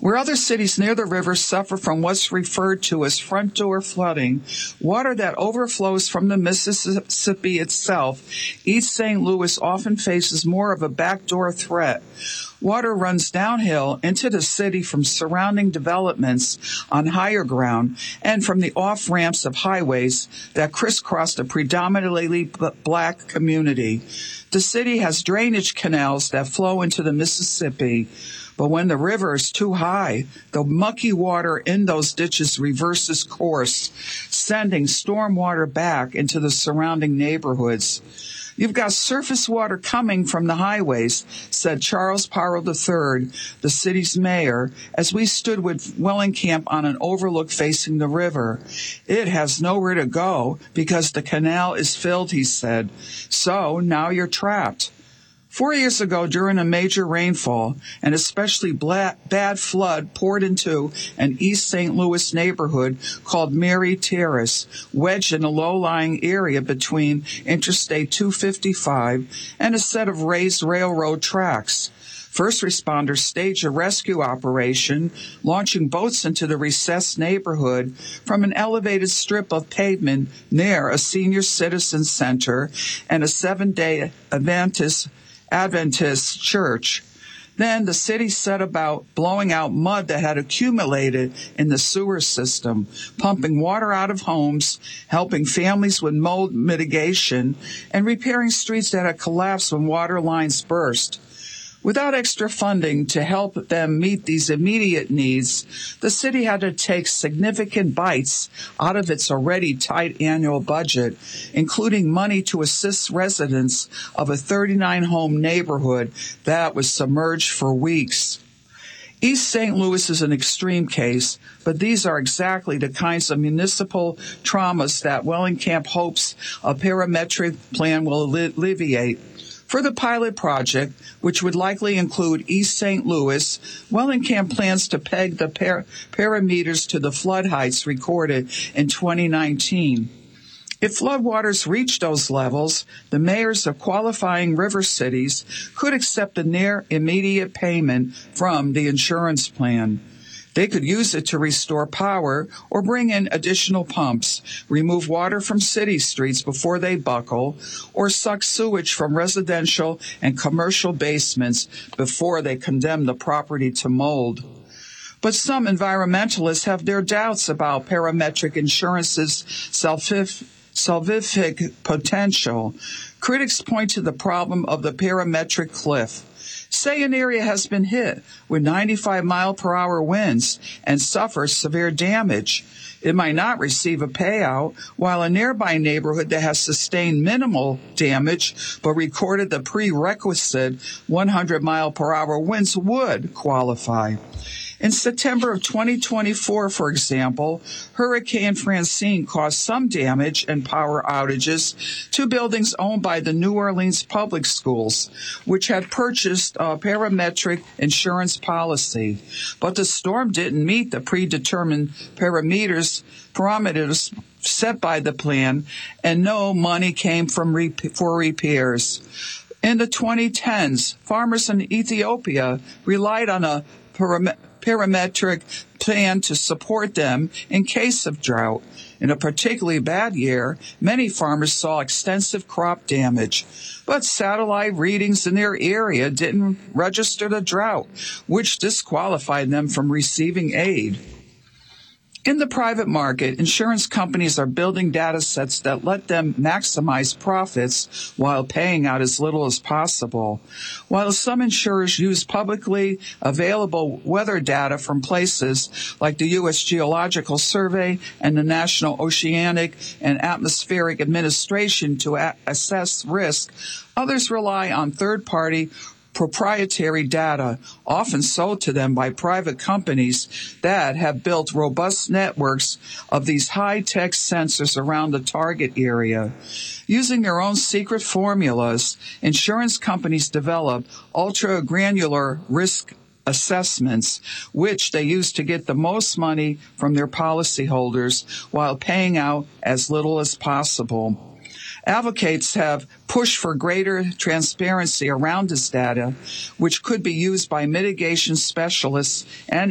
Where other cities near the river suffer from what's referred to as front door flooding, water that overflows from the Mississippi itself, East St. Louis often faces more of a backdoor threat. Water runs downhill into the city from surrounding developments on higher ground and from the off-ramps of highways that crisscross the predominantly black community. The city has drainage canals that flow into the Mississippi. But when the river is too high, the mucky water in those ditches reverses course, sending storm water back into the surrounding neighborhoods. You've got surface water coming from the highways, said Charles Parrow III, the city's mayor, as we stood with Wellenkamp on an overlook facing the river. It has nowhere to go because the canal is filled, he said. So now you're trapped. 4 years ago, during a major rainfall, an especially bad flood poured into an East St. Louis neighborhood called Mary Terrace, wedged in a low-lying area between Interstate 255 and a set of raised railroad tracks. First responders staged a rescue operation, launching boats into the recessed neighborhood from an elevated strip of pavement near a senior citizen center and a Seventh-day Adventist church. Then the city set about blowing out mud that had accumulated in the sewer system, pumping water out of homes, helping families with mold mitigation, and repairing streets that had collapsed when water lines burst. Without extra funding to help them meet these immediate needs, the city had to take significant bites out of its already tight annual budget, including money to assist residents of a 39-home neighborhood that was submerged for weeks. East St. Louis is an extreme case, but these are exactly the kinds of municipal traumas that Wellenkamp hopes a parametric plan will alleviate. For the pilot project, which would likely include East St. Louis, Wellenkamp plans to peg the parameters to the flood heights recorded in 2019. If floodwaters reach those levels, the mayors of qualifying river cities could accept a near immediate payment from the insurance plan. They could use it to restore power or bring in additional pumps, remove water from city streets before they buckle, or suck sewage from residential and commercial basements before they condemn the property to mold. But some environmentalists have their doubts about parametric insurance's salvific potential. Critics point to the problem of the parametric cliff. Say an area has been hit with 95-mile-per-hour winds and suffers severe damage. It might not receive a payout, while a nearby neighborhood that has sustained minimal damage but recorded the prerequisite 100-mile-per-hour winds would qualify. In September of 2024, for example, Hurricane Francine caused some damage and power outages to buildings owned by the New Orleans Public Schools, which had purchased a parametric insurance policy. But the storm didn't meet the predetermined parameters set by the plan, and no money came for repairs. In the 2010s, farmers in Ethiopia relied on a parametric plan to support them in case of drought. In a particularly bad year, many farmers saw extensive crop damage, but satellite readings in their area didn't register the drought, which disqualified them from receiving aid. In the private market, insurance companies are building data sets that let them maximize profits while paying out as little as possible. While some insurers use publicly available weather data from places like the U.S. Geological Survey and the National Oceanic and Atmospheric Administration to assess risk, others rely on third-party proprietary data, often sold to them by private companies that have built robust networks of these high-tech sensors around the target area. Using their own secret formulas, insurance companies develop ultra-granular risk assessments, which they use to get the most money from their policyholders while paying out as little as possible. Advocates have pushed for greater transparency around this data, which could be used by mitigation specialists and